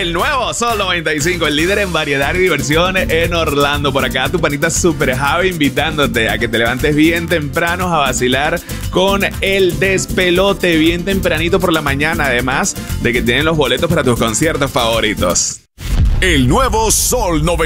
El nuevo Sol 95, el líder en variedad y diversión en Orlando. Por acá tu panita Super Javi invitándote a que te levantes bien temprano a vacilar con el despelote bien tempranito por la mañana. Además de que tienen los boletos para tus conciertos favoritos. El nuevo Sol 95.